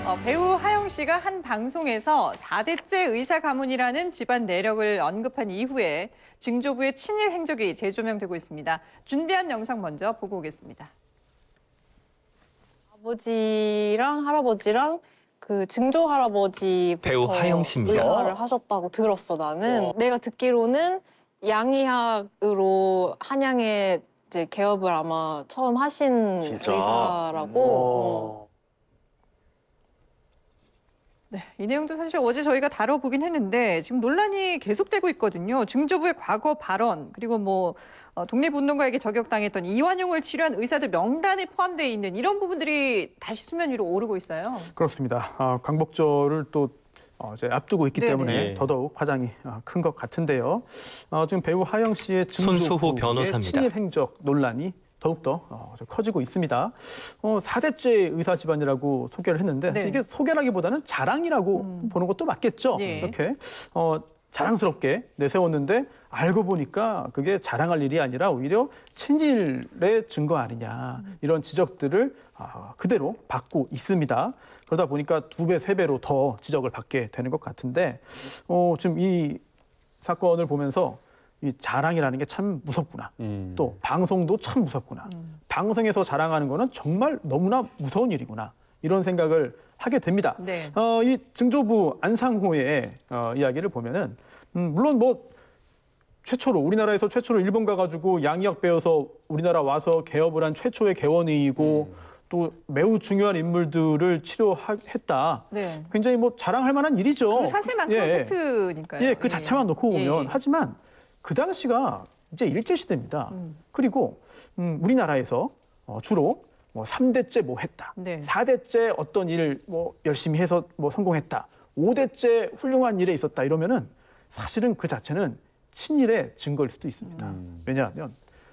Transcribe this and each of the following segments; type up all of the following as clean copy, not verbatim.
배우 하영 씨가 한 방송에서 4대째 의사 가문이라는 집안 내력을 언급한 이후에 증조부의 친일 행적이 재조명되고 있습니다. 준비한 영상 먼저 보고 오겠습니다. 아버지랑 할아버지랑 그 증조 할아버지부터 배우 하영 씨입니다. 의사를 하셨다고 들었어, 나는. 내가 듣기로는 양의학으로 한양에 이제 개업을 아마 처음 하신 진짜? 의사라고. 네, 이 내용도 사실 어제 저희가 다뤄보긴 했는데 지금 논란이 계속되고 있거든요. 증조부의 과거 발언 그리고 독립운동가에게 저격당했던 이완용을 치료한 의사들 명단에 포함되어 있는 이런 부분들이 다시 수면 위로 오르고 있어요. 그렇습니다. 광복절을 또 이제 앞두고 있기 네네. 때문에 예. 더더욱 화장이 큰 것 같은데요. 지금 배우 하영 씨의 손수호 증조부의 변호사입니다. 친일 행적 논란이 더욱더 커지고 있습니다. 4대째 의사 집안이라고 소개를 했는데 네. 이게 소개라기보다는 자랑이라고 보는 것도 맞겠죠. 예. 이렇게 자랑스럽게 내세웠는데 알고 보니까 그게 자랑할 일이 아니라 오히려 친일의 증거 아니냐 이런 지적들을 그대로 받고 있습니다. 그러다 보니까 2배, 3배로 더 지적을 받게 되는 것 같은데 지금 이 사건을 보면서 이 자랑이라는 게 참 무섭구나. 또 방송도 참 무섭구나. 방송에서 자랑하는 거는 정말 너무나 무서운 일이구나. 이런 생각을 하게 됩니다. 네. 이 증조부 안상호의 이야기를 보면은 물론 최초로 우리나라에서 최초로 일본 가가지고 양의학 배워서 우리나라 와서 개업을 한 최초의 개원의이고 또 매우 중요한 인물들을 치료했다. 네. 굉장히 자랑할 만한 일이죠. 그 사실만큼은 팩트니까요. 예, 그 자체만 놓고 보면 예. 하지만 그 당시가 이제 일제시대입니다. 그리고 우리나라에서 주로 3대째 했다. 네. 4대째 어떤 일 열심히 해서 성공했다. 5대째 훌륭한 일에 있었다. 이러면은 사실은 그 자체는 친일의 증거일 수도 있습니다. 왜냐하면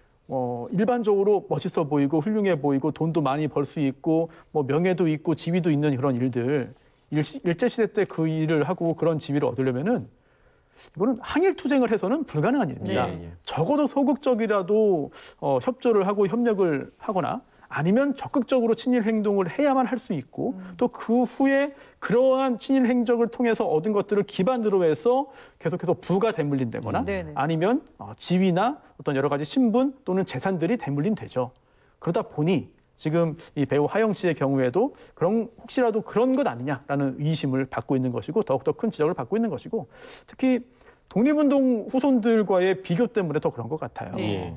일반적으로 멋있어 보이고 훌륭해 보이고 돈도 많이 벌 수 있고 명예도 있고 지위도 있는 그런 일들 일제시대 때 그 일을 하고 그런 지위를 얻으려면은 이거는 항일 투쟁을 해서는 불가능한 일입니다. 예. 적어도 소극적이라도 협조를 하고 협력을 하거나 아니면 적극적으로 친일 행동을 해야만 할 수 있고 또 그 후에 그러한 친일 행적을 통해서 얻은 것들을 기반으로 해서 계속해서 부가 대물림되거나 네네. 아니면 지위나 어떤 여러 가지 신분 또는 재산들이 대물림되죠. 그러다 보니 지금 이 배우 하영 씨의 경우에도 혹시라도 그런 것 아니냐라는 의심을 받고 있는 것이고 더욱더 큰 지적을 받고 있는 것이고 특히 독립운동 후손들과의 비교 때문에 더 그런 것 같아요. 예.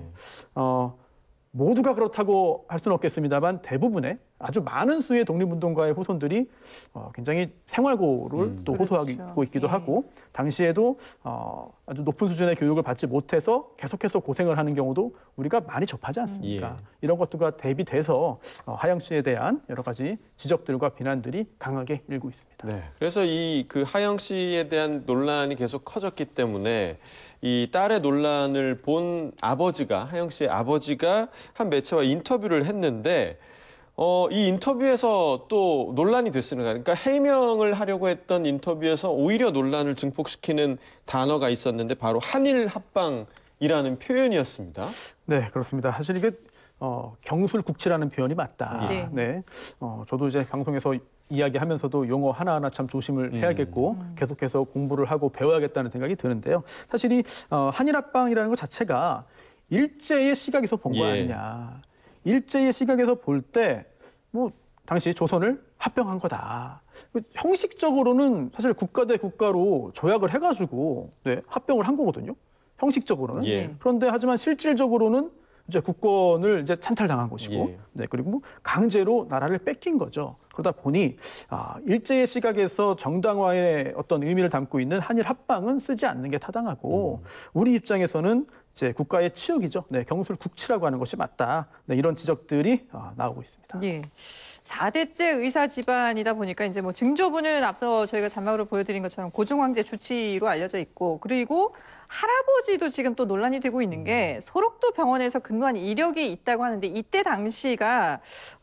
모두가 그렇다고 할 수는 없겠습니다만 대부분의 아주 많은 수의 독립운동가의 후손들이 굉장히 생활고를 또 호소하고 그렇죠. 있기도 예. 하고 당시에도 아주 높은 수준의 교육을 받지 못해서 계속해서 고생을 하는 경우도 우리가 많이 접하지 않습니까? 예. 이런 것들과 대비돼서 하영 씨에 대한 여러 가지 지적들과 비난들이 강하게 일고 있습니다. 네, 그래서 그 하영 씨에 대한 논란이 계속 커졌기 때문에 이 딸의 논란을 본 하영 씨의 아버지가 한 매체와 인터뷰를 했는데 이 인터뷰에서 또 논란이 됐습니다. 그러니까 해명을 하려고 했던 인터뷰에서 오히려 논란을 증폭시키는 단어가 있었는데 바로 한일 합방이라는 표현이었습니다. 네, 그렇습니다. 사실 이게 경술국치라는 표현이 맞다. 네. 네. 저도 이제 방송에서 이야기하면서도 용어 하나하나 참 조심을 해야겠고 계속해서 공부를 하고 배워야겠다는 생각이 드는데요. 사실 이 한일합방이라는 것 자체가 일제의 시각에서 본 거 예. 아니냐. 일제의 시각에서 볼 때 당시 조선을 합병한 거다. 형식적으로는 사실 국가 대 국가로 조약을 해가지고 합병을 한 거거든요. 형식적으로는. 예. 그런데 하지만 실질적으로는 이제 국권을 이제 찬탈당한 것이고, 예. 그리고 강제로 나라를 뺏긴 거죠. 그러다 보니 일제의 시각에서 정당화의 어떤 의미를 담고 있는 한일 합방은 쓰지 않는 게 타당하고, 우리 입장에서는 이제 국가의 치욕이죠. 경술국치라고 하는 것이 맞다. 이런 지적들이 나오고 있습니다. 예. 4대째 의사 집안이다 보니까 이제 증조부는 앞서 저희가 자막으로 보여드린 것처럼 고종 황제 주치로 알려져 있고 그리고 할아버지도 지금 또 논란이 되고 있는 게 소록도 병원에서 근무한 이력이 있다고 하는데 이때 당시가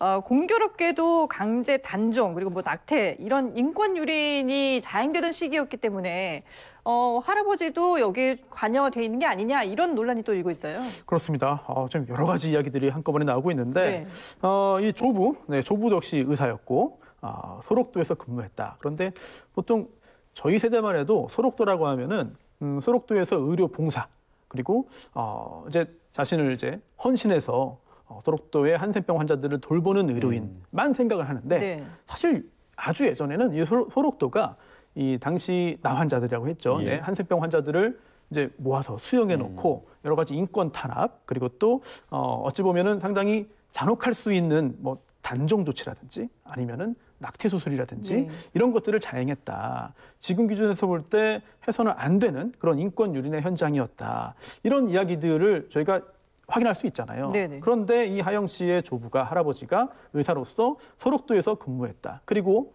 공교롭게도 강제 단종 그리고 낙태 이런 인권 유린이 자행되던 시기였기 때문에 할아버지도 여기에 관여돼 있는 게 아니냐 이런 논란이 또 일고 있어요. 그렇습니다. 좀 여러 가지 이야기들이 한꺼번에 나오고 있는데 이 조부, 조부도 역시 의사였고 소록도에서 근무했다. 그런데 보통 저희 세대만 해도 소록도라고 하면은 소록도에서 의료 봉사 그리고 이제 자신을 이제 헌신해서 소록도의 한센병 환자들을 돌보는 의료인만 생각을 하는데 네. 사실 아주 예전에는 이 소록도가 이 당시 나환자들이라고 했죠. 예. 네, 한센병 환자들을 이제 모아서 수용해 놓고 여러 가지 인권 탄압 그리고 또 어찌 보면은 상당히 잔혹할 수 있는 뭐 단종 조치라든지 아니면은 낙태 수술이라든지 네. 이런 것들을 자행했다. 지금 기준에서 볼 때 해서는 안 되는 그런 인권 유린의 현장이었다. 이런 이야기들을 저희가 확인할 수 있잖아요. 네네. 그런데 이 하영 씨의 조부가 할아버지가 의사로서 소록도에서 근무했다. 그리고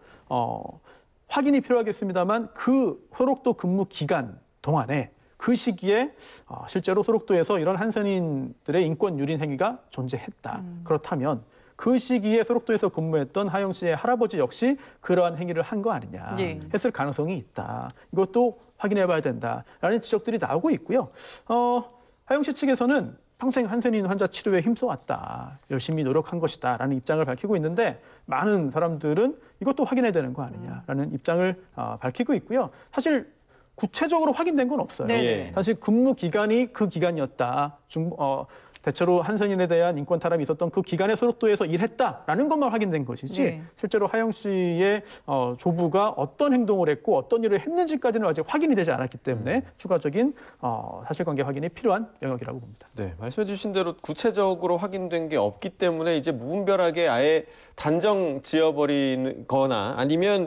확인이 필요하겠습니다만 그 소록도 근무 기간 동안에 그 시기에 실제로 소록도에서 이런 한선인들의 인권 유린 행위가 존재했다. 그렇다면 그 시기에 소록도에서 근무했던 하영 씨의 할아버지 역시 그러한 행위를 한 거 아니냐 예. 했을 가능성이 있다. 이것도 확인해 봐야 된다라는 지적들이 나오고 있고요. 하영 씨 측에서는 평생 한센인 환자 치료에 힘써왔다. 열심히 노력한 것이다라는 입장을 밝히고 있는데 많은 사람들은 이것도 확인해야 되는 거 아니냐라는 입장을 밝히고 있고요. 사실 구체적으로 확인된 건 없어요. 네네. 사실 근무 기간이 그 기간이었다. 대체로 한선인에 대한 인권 탄압이 있었던 그 기간에 소록도에서 일했다라는 것만 확인된 것이지 네. 실제로 하영 씨의 조부가 어떤 행동을 했고 어떤 일을 했는지까지는 아직 확인이 되지 않았기 때문에 추가적인 사실관계 확인이 필요한 영역이라고 봅니다. 네, 말씀해 주신 대로 구체적으로 확인된 게 없기 때문에 이제 무분별하게 아예 단정 지어버리는 거나 아니면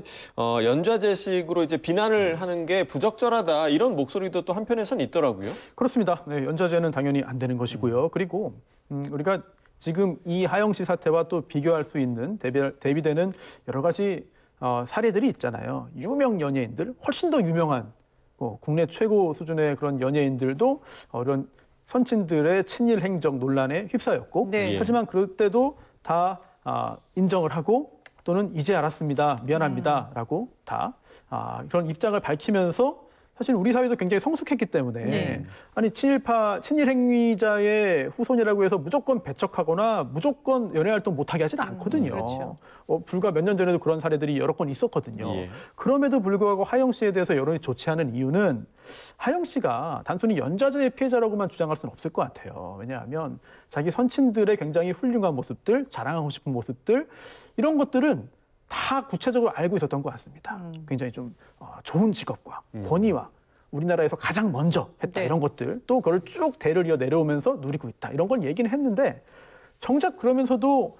연좌제식으로 이제 비난을 하는 게 부적절하다 이런 목소리도 또 한편에선 있더라고요. 그렇습니다. 네, 연좌제는 당연히 안 되는 것이고요. 그리고 우리가 지금 이 하영 씨 사태와 또 비교할 수 있는 대비되는 여러 가지 사례들이 있잖아요. 유명 연예인들, 훨씬 더 유명한 국내 최고 수준의 그런 연예인들도 이런 선친들의 친일 행적 논란에 휩싸였고 네. 하지만 그럴 때도 다 인정을 하고 또는 이제 알았습니다. 미안합니다라고 다 그런 입장을 밝히면서 사실 우리 사회도 굉장히 성숙했기 때문에 네. 아니 친일 행위자의 후손이라고 해서 무조건 배척하거나 무조건 연애 활동 못하게 하지는 않거든요. 그렇죠. 불과 몇 년 전에도 그런 사례들이 여러 건 있었거든요. 예. 그럼에도 불구하고 하영 씨에 대해서 여론이 좋지 않은 이유는 하영 씨가 단순히 연좌제의 피해자라고만 주장할 수는 없을 것 같아요. 왜냐하면 자기 선친들의 굉장히 훌륭한 모습들, 자랑하고 싶은 모습들 이런 것들은 다 구체적으로 알고 있었던 것 같습니다. 굉장히 좀 좋은 직업과 권위와 우리나라에서 가장 먼저 했다 네. 이런 것들 또 그걸 쭉 대를 이어 내려오면서 누리고 있다 이런 걸 얘기는 했는데 정작 그러면서도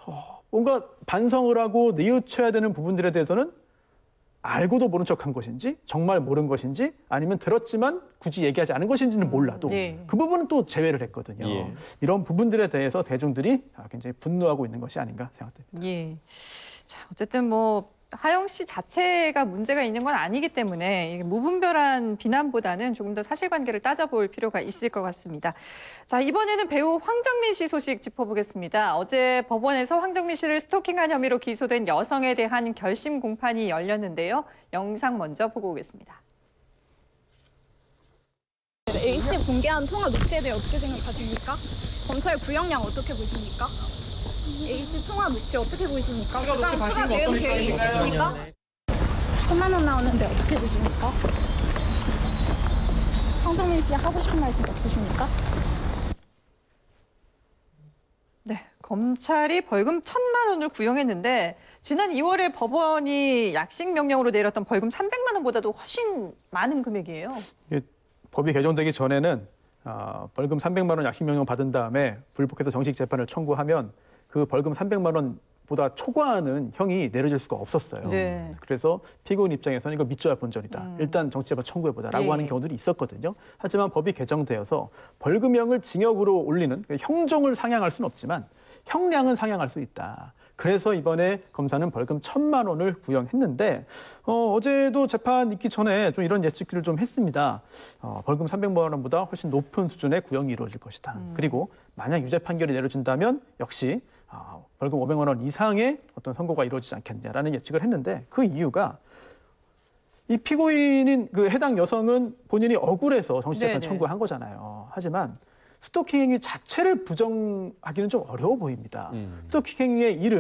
뭔가 반성을 하고 뉘우쳐야 되는 부분들에 대해서는 알고도 모른 척한 것인지 정말 모른 것인지 아니면 들었지만 굳이 얘기하지 않은 것인지는 몰라도 네. 그 부분은 또 제외를 했거든요. 예. 이런 부분들에 대해서 대중들이 굉장히 분노하고 있는 것이 아닌가 생각됩니다. 예. 자, 어쨌든 뭐 하영 씨 자체가 문제가 있는 건 아니기 때문에 이게 무분별한 비난보다는 조금 더 사실관계를 따져볼 필요가 있을 것 같습니다. 자, 이번에는 배우 황정민 씨 소식 짚어보겠습니다. 어제 법원에서 황정민 씨를 스토킹한 혐의로 기소된 여성에 대한 결심 공판이 열렸는데요. 영상 먼저 보고 오겠습니다. A씨 공개한 통화 녹취에 대해 어떻게 생각하십니까? 검찰 구형량 어떻게 보십니까? A씨 통화 녹취 어떻게 보십니까? 추가 내용 계획 있으십니까? 1,000만 원 나오는데 어떻게 보십니까? 황정민 씨 하고 싶은 말씀 없으십니까? 네, 검찰이 벌금 1,000만 원을 구형했는데 지난 2월에 법원이 약식 명령으로 내렸던 벌금 300만 원보다도 훨씬 많은 금액이에요. 이게 법이 개정되기 전에는 벌금 300만 원 약식 명령 받은 다음에 불복해서 정식 재판을 청구하면 그 벌금 300만 원보다 초과하는 형이 내려질 수가 없었어요. 네. 그래서 피고인 입장에서는 이거 밑져야 본전이다. 일단 정식 재판 청구해보자라고 예. 하는 경우들이 있었거든요. 하지만 법이 개정되어서 벌금형을 징역으로 올리는 형종을 상향할 수는 없지만 형량은 상향할 수 있다. 그래서 이번에 검사는 벌금 1,000만 원을 구형했는데 어제도 재판 있기 전에 좀 이런 예측들을 좀 했습니다. 벌금 300만 원보다 훨씬 높은 수준의 구형이 이루어질 것이다. 그리고 만약 유죄 판결이 내려진다면 역시 벌금 500만 원 이상의 어떤 선고가 이루어지지 않겠냐라는 예측을 했는데 그 이유가 이 피고인인 그 해당 여성은 본인이 억울해서 정신재판 네네. 청구한 거잖아요. 하지만 스토킹 행위 자체를 부정하기는 좀 어려워 보입니다. 스토킹 행위의 일은